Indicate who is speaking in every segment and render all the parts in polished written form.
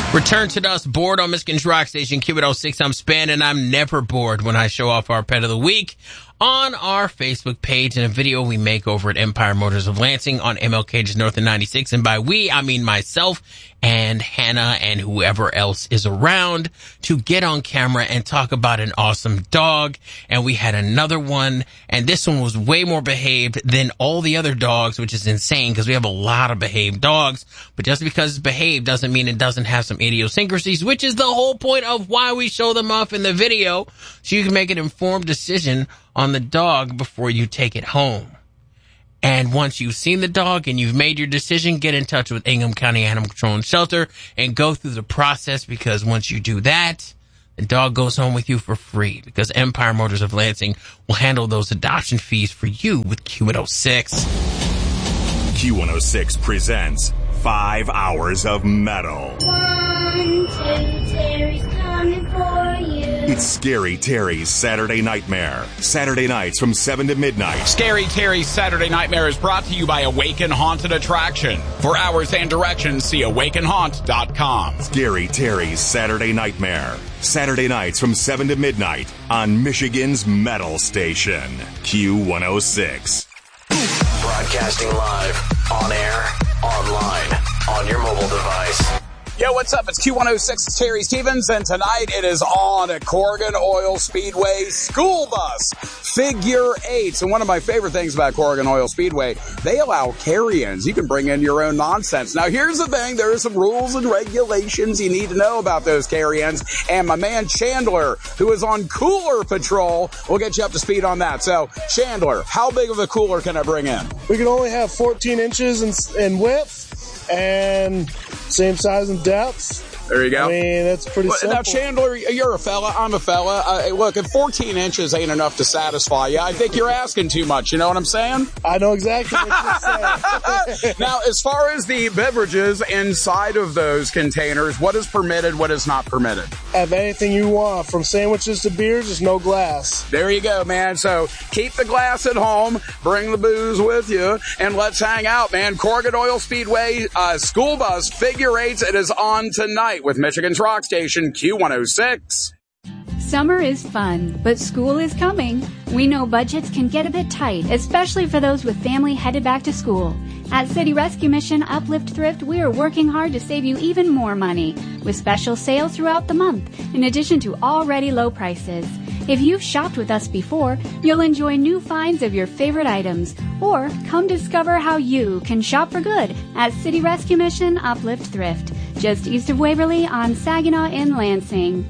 Speaker 1: Return to Dust, bored on Michigan's Rock Station, Q106. I'm Span, and I'm never bored when I show off our pet of the week on our Facebook page in a video we make over at Empire Motors of Lansing on MLK just north of 96. And by we, I mean myself and Hannah and whoever else is around to get on camera and talk about an awesome dog. And we had another one, and this one was way more behaved than all the other dogs, which is insane because we have a lot of behaved dogs. But just because it's behaved doesn't mean it doesn't have some idiosyncrasies, which is the whole point of why we show them off in the video, so you can make an informed decision on the dog before you take it home. And once you've seen the dog and you've made your decision, get in touch with Ingham County Animal Control and Shelter and go through the process, because once you do that, the dog goes home with you for free, because Empire Motors of Lansing will handle those adoption fees for you with Q106.
Speaker 2: Q106 presents 5 hours of metal.
Speaker 3: 1, 2, Terry's coming for you.
Speaker 2: It's Scary Terry's Saturday Nightmare. Saturday nights from 7 to midnight.
Speaker 4: Scary Terry's Saturday Nightmare is brought to you by Awaken Haunted Attraction. For hours and directions, see awakenhaunt.com.
Speaker 2: Scary Terry's Saturday Nightmare. Saturday nights from 7 to midnight on Michigan's Metal Station. Q106.
Speaker 5: Broadcasting live, on air, online, on your mobile device.
Speaker 4: Yo, what's up? It's Q106. It's Terry Stevens, and tonight it is on at Corrigan Oil Speedway School Bus Figure 8. And one of my favorite things about Corrigan Oil Speedway, they allow carry-ins. You can bring in your own nonsense. Now, here's the thing. There are some rules and regulations you need to know about those carry-ins. And my man Chandler, who is on Cooler Patrol, will get you up to speed on that. So, Chandler, how big of a cooler can I bring in?
Speaker 6: We can only have 14 inches in width and same size and depth.
Speaker 4: There you go.
Speaker 6: I mean, that's pretty simple.
Speaker 4: Now, Chandler, you're a fella. I'm a fella. Look, if 14 inches ain't enough to satisfy you, I think you're asking too much. You know what I'm saying?
Speaker 6: I know exactly what you're saying.
Speaker 4: Now, as far as the beverages inside of those containers, what is permitted, what is not permitted?
Speaker 6: Have anything you want, from sandwiches to beers, just no glass.
Speaker 4: There you go, man. So keep the glass at home, bring the booze with you, and let's hang out, man. Corrigan Oil Speedway School Bus Figure 8s. It is on tonight with Michigan's Rock Station, Q106.
Speaker 7: Summer is fun, but school is coming. We know budgets can get a bit tight, especially for those with family headed back to school. At City Rescue Mission Uplift Thrift, we are working hard to save you even more money with special sales throughout the month, in addition to already low prices. If you've shopped with us before, you'll enjoy new finds of your favorite items, or come discover how you can shop for good at City Rescue Mission Uplift Thrift, just east of Waverly on Saginaw in Lansing.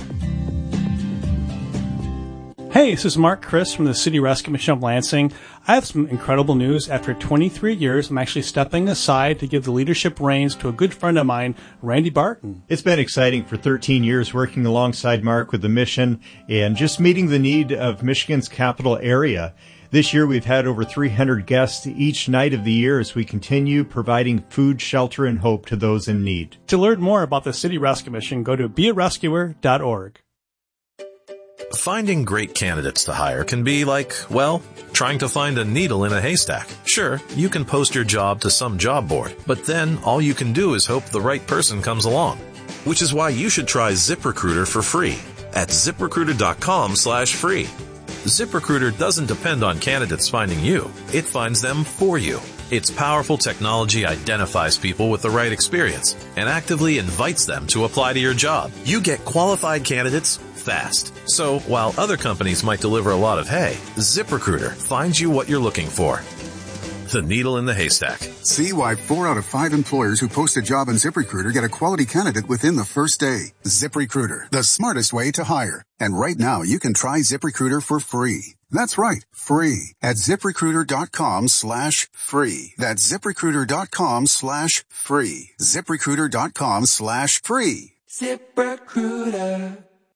Speaker 8: Hey, this is Mark Chris from the City Rescue Mission of Lansing. I have some incredible news. After 23 years, I'm actually stepping aside to give the leadership reins to a good friend of mine, Randy Barton.
Speaker 9: It's been exciting for 13 years working alongside Mark with the mission and just meeting the need of Michigan's capital area. This year, we've had over 300 guests each night of the year as we continue providing food, shelter, and hope to those in need.
Speaker 8: To learn more about the City Rescue Mission, go to bearescuer.org.
Speaker 10: Finding great candidates to hire can be like, well, trying to find a needle in a haystack. Sure, you can post your job to some job board, but then all you can do is hope the right person comes along. Which is why you should try ZipRecruiter for free at ZipRecruiter.com/free. ZipRecruiter doesn't depend on candidates finding you. It finds them for you. Its powerful technology identifies people with the right experience and actively invites them to apply to your job. You get qualified candidates fast. So while other companies might deliver a lot of hay, ZipRecruiter finds you what you're looking for. The needle in the haystack.
Speaker 11: See why 4 out of 5 employers who post a job on ZipRecruiter get a quality candidate within the first day. ZipRecruiter, the smartest way to hire. And right now, you can try ZipRecruiter for free. That's right, free at ZipRecruiter.com/free. That's ZipRecruiter.com/free. ZipRecruiter.com/free.
Speaker 12: ZipRecruiter.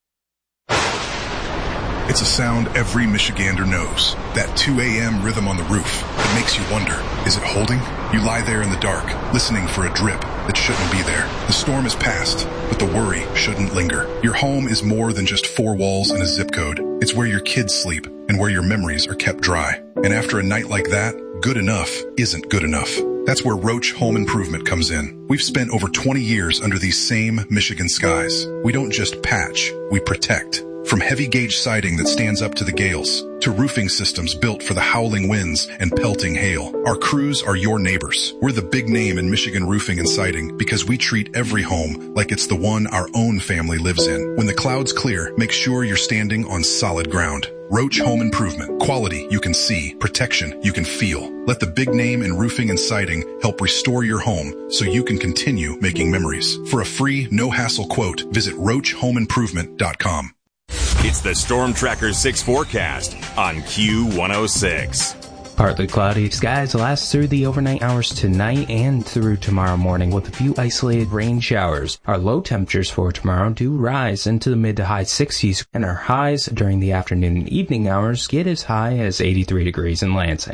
Speaker 13: It's a sound every Michigander knows. That 2 a.m. rhythm on the roof. It makes you wonder, is it holding? You lie there in the dark, listening for a drip that shouldn't be there. The storm is past, but the worry shouldn't linger. Your home is more than just 4 walls and a zip code. It's where your kids sleep and where your memories are kept dry. And after a night like that, good enough isn't good enough. That's where Roach Home Improvement comes in. We've spent over 20 years under these same Michigan skies. We don't just patch, we protect. From heavy gauge siding that stands up to the gales, to roofing systems built for the howling winds and pelting hail. Our crews are your neighbors. We're the big name in Michigan roofing and siding because we treat every home like it's the one our own family lives in. When the clouds clear, make sure you're standing on solid ground. Roach Home Improvement. Quality you can see. Protection you can feel. Let the big name in roofing and siding help restore your home so you can continue making memories. For a free, no-hassle quote, visit RoachHomeImprovement.com.
Speaker 2: It's the Storm Tracker 6 forecast on Q106.
Speaker 14: Partly cloudy skies last through the overnight hours tonight and through tomorrow morning with a few isolated rain showers. Our low temperatures for tomorrow do rise into the mid to high 60s, and our highs during the afternoon and evening hours get as high as 83 degrees in Lansing.